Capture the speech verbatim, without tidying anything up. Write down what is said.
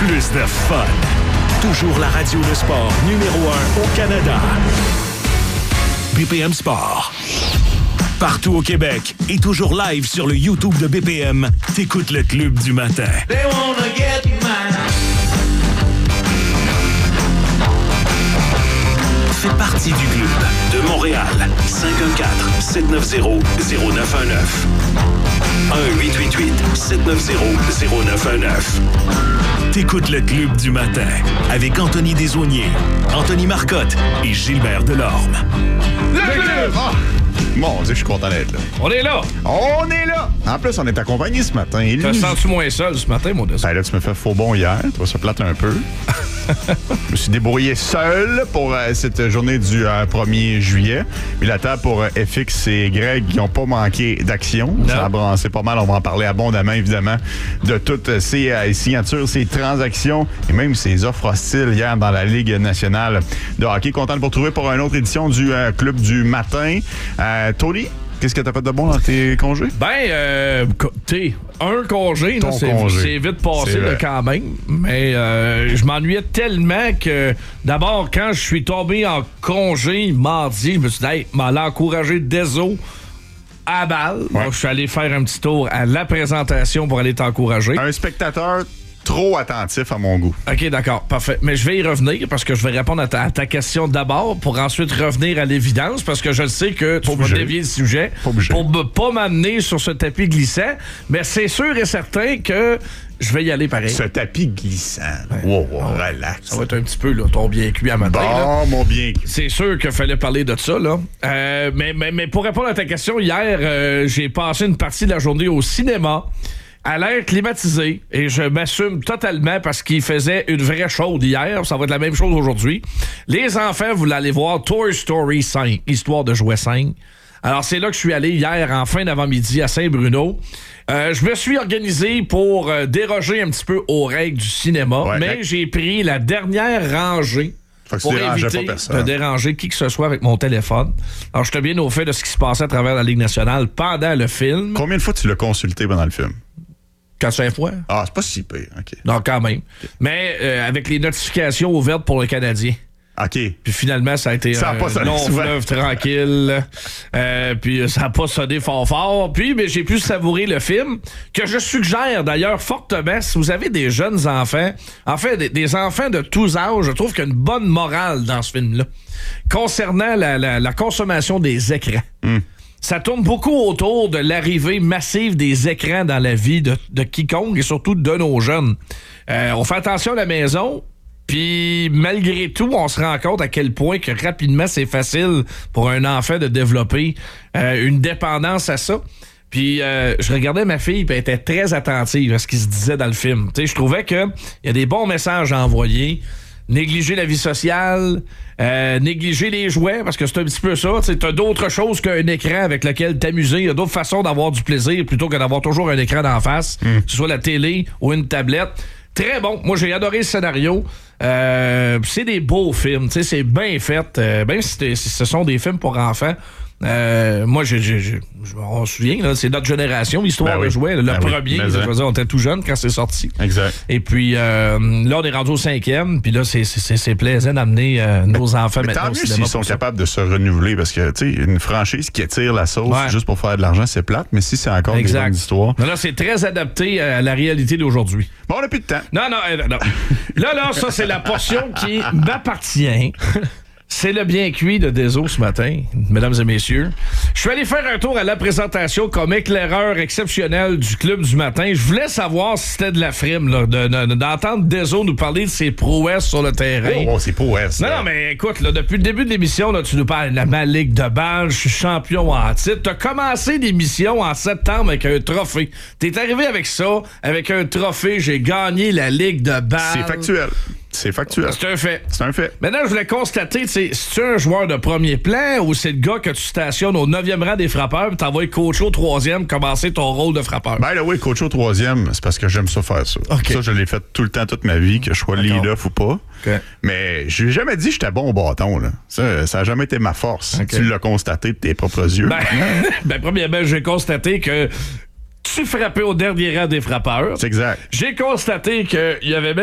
plus de fun. Toujours la radio de sport numéro un au Canada. B P M Sport. Partout au Québec et toujours live sur le YouTube de B P M, t'écoutes le Club du matin. They wanna get mine. Fais partie du club de Montréal. cinq un quatre, sept neuf zéro, zéro neuf un neuf. un huit huit huit, sept neuf zéro, zéro neuf un neuf. T'écoutes le Club du matin avec Anthony Desaulniers, Anthony Marcotte et Gilbert Delorme. Le club! Oh, mon Dieu, je suis content d'être là. On est là! On est là! En plus, on est accompagné ce matin. Te sens-tu moins seul ce matin, mon Desaulniers? Ben là, tu me fais faux bon hier. Toi, ça plate un peu. Je me suis débrouillé seul pour euh, cette journée du euh, premier juillet. Mais la table pour euh, F X et Greg qui n'ont pas manqué d'action. Non. Ça a brassé pas mal. On va en parler abondamment, évidemment, de toutes ces euh, signatures, ces transactions et même ces offres hostiles hier dans la Ligue nationale de hockey. Content de vous retrouver pour une autre édition du euh, Club du matin. Euh, Tony, qu'est-ce que t'as fait de bon dans tes congés? Ben, euh, t'es un congé, là, c'est, congé. c'est vite passé C'est là, quand même. Mais euh, je m'ennuyais tellement que, d'abord, quand je suis tombé en congé mardi, je me suis dit, hey, m'allais encourager Deso à balle. Ouais. Donc, je suis allé faire un petit tour à la présentation pour aller t'encourager. Un spectateur trop attentif à mon goût. OK, d'accord, parfait. Mais je vais y revenir parce que je vais répondre à ta, à ta question d'abord pour ensuite revenir à l'évidence parce que je le sais que tu vas dévier le sujet pour ne pas m'amener sur ce tapis glissant. Mais c'est sûr et certain que je vais y aller pareil. Ce tapis glissant. Ouais. Wow, wow, Ah ouais. relax. Ça va être un petit peu là, ton bien cuit à matin. Bon, là. mon bien cuit. C'est sûr qu'il fallait parler de ça, là. Euh, mais, mais, mais pour répondre à ta question, hier, euh, j'ai passé une partie de la journée au cinéma à l'air climatisé et je m'assume totalement parce qu'il faisait une vraie chaude hier. Ça va être la même chose aujourd'hui. Les enfants, vous allez voir Toy Story cinq, Histoire de jouets cinq. Alors, c'est là que je suis allé hier en fin d'avant-midi à Saint-Bruno. Euh, je me suis organisé pour euh, déroger un petit peu aux règles du cinéma, Ouais, mais mais... j'ai pris la dernière rangée Fait que pour tu dérangeais éviter pas personne. de déranger qui que ce soit avec mon téléphone. Alors, j'étais bien au fait de ce qui se passait à travers la Ligue nationale pendant le film. Combien de fois tu l'as consulté pendant le film? Quatre-cinq fois? Ah, c'est pas si pire. OK. Non, quand même. Okay. Mais euh, avec les notifications ouvertes pour le Canadien. OK. Puis finalement, ça a été ça a pas un long souvent. fleuve tranquille. Euh, puis ça n'a pas sonné fort fort. Puis mais j'ai pu savourer le film, que je suggère d'ailleurs fortement, si vous avez des jeunes enfants, en fait, des, des enfants de tous âges, je trouve qu'il y a une bonne morale dans ce film-là. Concernant la, la, la consommation des écrans. Mm. Ça tourne beaucoup autour de l'arrivée massive des écrans dans la vie de, de quiconque et surtout de nos jeunes. Euh, on fait attention à la maison, puis malgré tout, on se rend compte à quel point que rapidement, c'est facile pour un enfant de développer euh, une dépendance à ça. Puis euh, je regardais ma fille, puis elle était très attentive à ce qui se disait dans le film. T'sais, je trouvais qu'il y a des bons messages à envoyer. Négliger la vie sociale, euh, négliger les jouets, parce que c'est un petit peu ça. Tu as d'autres choses qu'un écran avec lequel t'amuser. Il y a d'autres façons d'avoir du plaisir plutôt que d'avoir toujours un écran d'en face, mm. que ce soit la télé ou une tablette. Très bon. Moi, j'ai adoré le scénario. Euh, c'est des beaux films. C'est bien fait. Euh, même si, si ce sont des films pour enfants. Euh, moi, j'ai, j'ai, j'ai, on se souvient, là, c'est notre génération, l'histoire ben oui. de jouets. Le ben premier, oui, je veux dire, on était tout jeune quand c'est sorti. Exact. Et puis, euh, là, on est rendu au cinquième, puis là, c'est, c'est, c'est plaisant d'amener euh, nos mais, enfants mais maintenant au cinéma. Tant mieux s'ils sont ça. capables de se renouveler, parce que, tu sais, une franchise qui attire la sauce ouais. juste pour faire de l'argent, c'est plate, mais si c'est encore exact. Des bonnes histoires... Mais là, c'est très adapté à la réalité d'aujourd'hui. Bon, on n'a plus de temps. Non, non, euh, non. Là, là, ça, c'est la portion qui m'appartient. C'est le bien cuit de Deso ce matin, mesdames et messieurs. Je suis allé faire un tour à la présentation comme éclaireur exceptionnel du Club du matin. Je voulais savoir si c'était de la frime, là, de, de, d'entendre Deso nous parler de ses prouesses sur le terrain. Oh, oh c'est prouesses. Non, non, mais écoute, là, depuis le début de l'émission, là, tu nous parles de la ma ligue de balle, je suis champion en titre. T'as commencé l'émission en septembre avec un trophée. T'es arrivé avec ça, avec un trophée, j'ai gagné la ligue de balle. C'est factuel. C'est factuel. C'est un fait. C'est un fait. Maintenant, je voulais constater, c'est tu un joueur de premier plan ou c'est le gars que tu stationnes au neuvième rang des frappeurs et t'envoies coach au troisième commencer ton rôle de frappeur? Ben là, oui, coach au troisième, c'est parce que j'aime ça faire ça. Okay. Ça, je l'ai fait tout le temps, toute ma vie, que je sois lead-off ou pas. Okay. Mais je n'ai jamais dit que j'étais bon au bâton. Là. Ça, ça n'a jamais été ma force. Okay. Tu l'as constaté de tes propres yeux. Ben, ben premièrement, j'ai constaté que tu frappais au dernier rang des frappeurs. C'est exact. J'ai constaté qu'il y avait même